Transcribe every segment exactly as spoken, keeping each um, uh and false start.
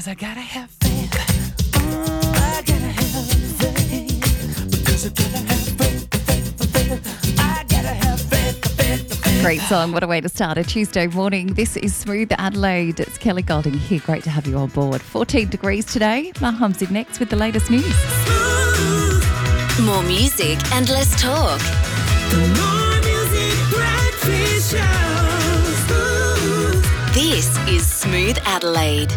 'cause I gotta have faith. Mm, I gotta have faith. Because I gotta have faith, faith, faith. I gotta have faith, faith, faith. Great song. What a way to start a Tuesday morning. This is Smooth Adelaide. It's Kelly Golding here. Great to have you on board. fourteen degrees today. Mahum's in next with the latest news. More music and less talk. More music, breakfast shows. This is Smooth Adelaide.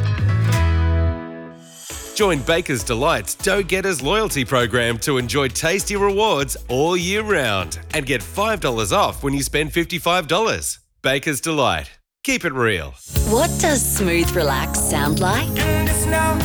Join Baker's Delight's Dough Getters loyalty program to enjoy tasty rewards all year round and get five dollars off when you spend fifty-five dollars. Baker's Delight. Keep it real. What does Smooth Relax sound like? And it's no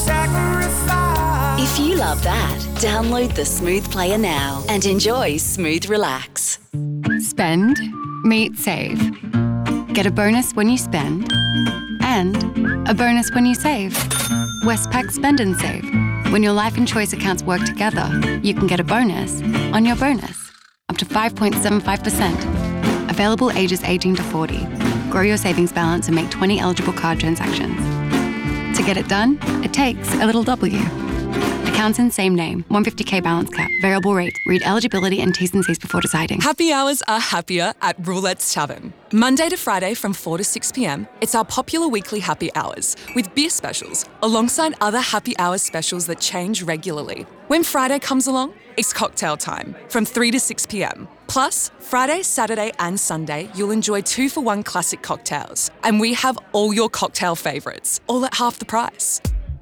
sacrifice. If you love that, download the Smooth Player now and enjoy Smooth Relax. Spend, meet, save. Get a bonus when you spend and a bonus when you save. Westpac Spend and Save. When your life and choice accounts work together, you can get a bonus on your bonus, up to five point seven five percent. Available ages eighteen to forty. Grow your savings balance and make twenty eligible card transactions. To get it done, it takes a little W. Accounts in same name, one hundred fifty thousand balance cap, variable rate. Read eligibility and T's and C's before deciding. Happy hours are happier at Roulette's Tavern. Monday to Friday from four to six p.m, it's our popular weekly happy hours with beer specials alongside other happy hours specials that change regularly. When Friday comes along, it's cocktail time from three to six p.m. Plus, Friday, Saturday and Sunday, you'll enjoy two for one classic cocktails. And we have all your cocktail favourites, all at half the price.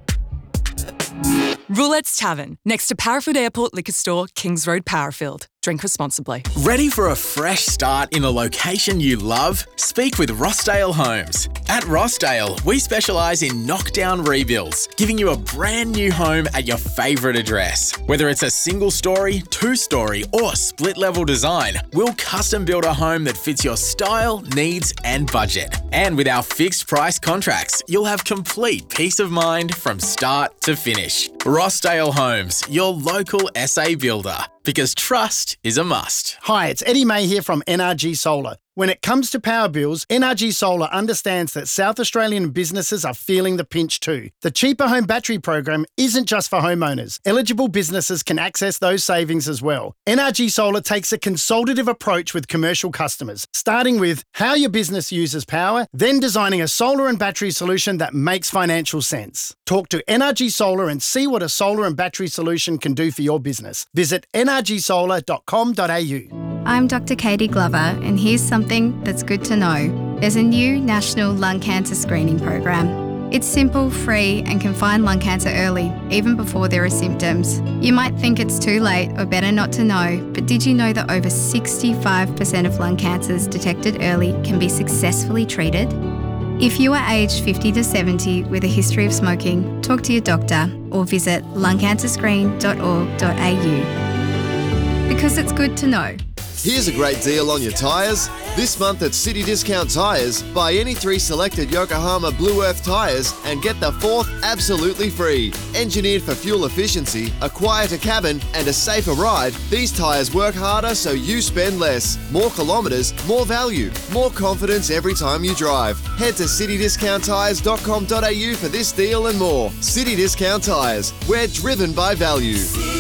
Roulette's Tavern, next to Parafield Airport Liquor Store, Kings Road, Parafield. Drink responsibly. Ready for a fresh start in a location you love? Speak with Rossdale Homes. At Rossdale, we specialise in knockdown rebuilds, giving you a brand new home at your favourite address. Whether it's a single story, two story or split level design, we'll custom build a home that fits your style, needs and budget. And with our fixed price contracts, you'll have complete peace of mind from start to finish. Rossdale Homes, your local S A builder. Because trust is a must. Hi, it's Eddie May here from N R G Solar. When it comes to power bills, N R G Solar understands that South Australian businesses are feeling the pinch too. The Cheaper Home Battery program isn't just for homeowners. Eligible businesses can access those savings as well. N R G Solar takes a consultative approach with commercial customers, starting with how your business uses power, then designing a solar and battery solution that makes financial sense. Talk to N R G Solar and see what a solar and battery solution can do for your business. Visit n r g solar dot com dot a u. I'm Doctor Katie Glover, and here's something that's good to know. There's a new national lung cancer screening program. It's simple, free, and can find lung cancer early, even before there are symptoms. You might think it's too late or better not to know, but did you know that over sixty-five percent of lung cancers detected early can be successfully treated? If you are aged fifty to seventy with a history of smoking, talk to your doctor or visit lung cancer screen dot org dot a u. Because it's good to know. Here's a great deal on your tyres. This month at City Discount Tyres, buy any three selected Yokohama Blue Earth tyres and get the fourth absolutely free. Engineered for fuel efficiency, a quieter cabin and a safer ride, these tyres work harder so you spend less. More kilometres, more value, more confidence every time you drive. Head to city discount tyres dot com dot a u for this deal and more. City Discount Tyres, we're driven by value.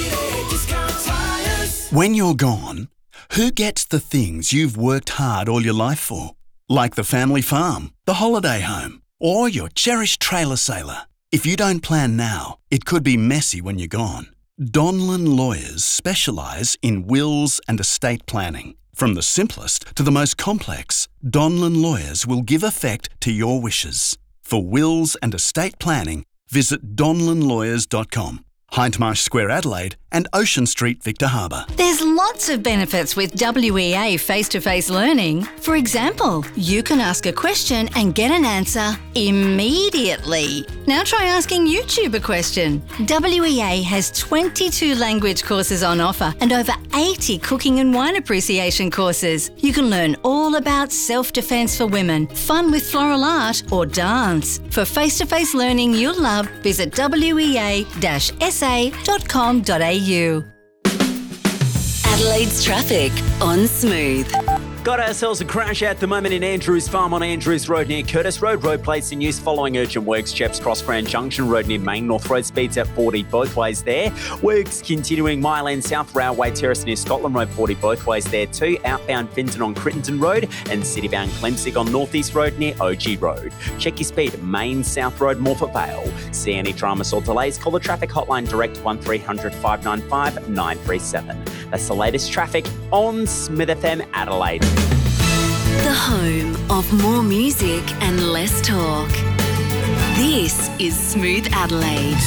When you're gone, who gets the things you've worked hard all your life for? Like the family farm, the holiday home, or your cherished trailer sailor. If you don't plan now, it could be messy when you're gone. Donlan Lawyers specialise in wills and estate planning. From the simplest to the most complex, Donlan Lawyers will give effect to your wishes. For wills and estate planning, visit donlan lawyers dot com. Hindmarsh Square, Adelaide and Ocean Street, Victor Harbour. There's lots of benefits with W E A face-to-face learning. For example, you can ask a question and get an answer immediately. Now try asking YouTube a question. W E A has twenty-two language courses on offer and over eighty cooking and wine appreciation courses. You can learn all about self-defense for women, fun with floral art or dance. For face-to-face learning you'll love, visit w e a dash s a dot com dot a u. Adelaide's traffic on Smooth. Got ourselves a crash at the moment in Andrews Farm on Andrews Road near Curtis Road. Road placed in use following urgent works. Chaps Cross Grand Junction Road near Main North Road. Speeds at forty both ways there. Works continuing Mile End South Railway Terrace near Scotland Road. forty both ways there too. Outbound Finton on Crittenton Road and citybound Clemsig on North East Road near O G Road. Check your speed. Main South Road, Morpeth Vale. See any dramas or delays? Call the traffic hotline direct one three hundred five nine five nine three seven. That's the latest traffic on Smith F M Adelaide. The home of more music and less talk. This is Smooth Adelaide.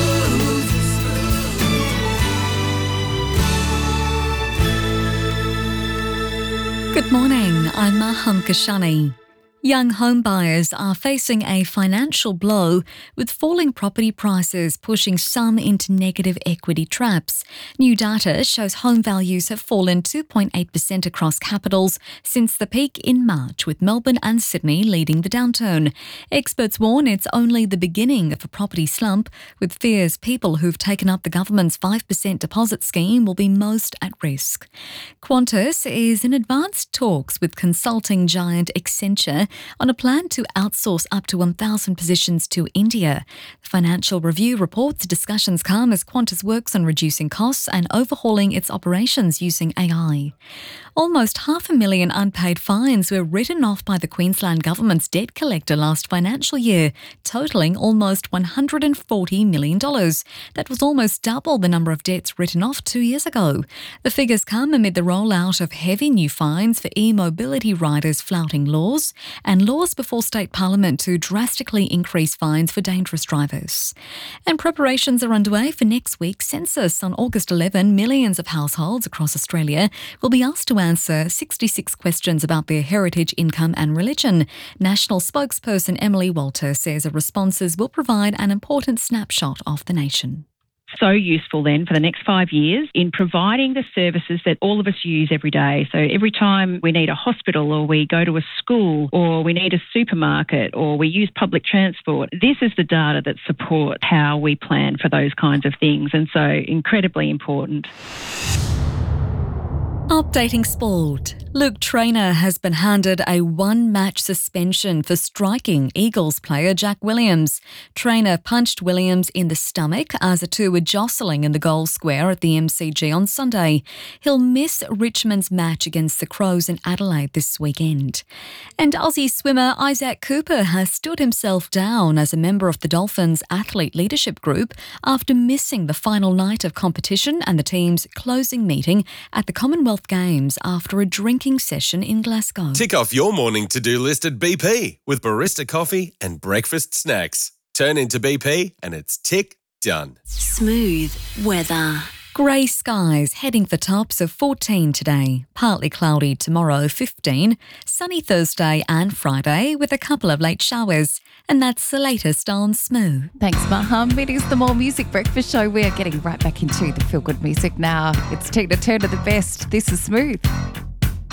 Good morning, I'm Maham Kashani. Young home buyers are facing a financial blow with falling property prices pushing some into negative equity traps. New data shows home values have fallen two point eight percent across capitals since the peak in March, with Melbourne and Sydney leading the downturn. Experts warn it's only the beginning of a property slump, with fears people who've taken up the government's five percent deposit scheme will be most at risk. Qantas is in advanced talks with consulting giant Accenture on a plan to outsource up to one thousand positions to India. The Financial Review reports discussions come as Qantas works on reducing costs and overhauling its operations using A I. Almost half a million unpaid fines were written off by the Queensland Government's debt collector last financial year, totalling almost one hundred forty million dollars. That was almost double the number of debts written off two years ago. The figures come amid the rollout of heavy new fines for e-mobility riders flouting laws and laws before state parliament to drastically increase fines for dangerous drivers. And preparations are underway for next week's census. On August eleventh, millions of households across Australia will be asked to answer sixty-six questions about their heritage, income and religion. National spokesperson Emily Walter says the responses will provide an important snapshot of the nation. So useful then for the next five years in providing the services that all of us use every day. So every time we need a hospital or we go to a school or we need a supermarket or we use public transport, this is the data that supports how we plan for those kinds of things, and so incredibly important. Updating sport. Luke Traynor has been handed a one-match suspension for striking Eagles player Jack Williams. Traynor punched Williams in the stomach as the two were jostling in the goal square at the M C G on Sunday. He'll miss Richmond's match against the Crows in Adelaide this weekend. And Aussie swimmer Isaac Cooper has stood himself down as a member of the Dolphins athlete leadership group after missing the final night of competition and the team's closing meeting at the Commonwealth Games after a drinking session in Glasgow. Tick off your morning to-do list at B P with barista coffee and breakfast snacks. Turn into B P and it's tick done. Smooth weather. Grey skies heading for tops of fourteen today. Partly cloudy tomorrow, fifteen. Sunny Thursday and Friday with a couple of late showers. And that's the latest on Smooth. Thanks, Maham. It is the More Music Breakfast Show. We are getting right back into the feel-good music now. It's Tina Turner, the best. This is Smooth.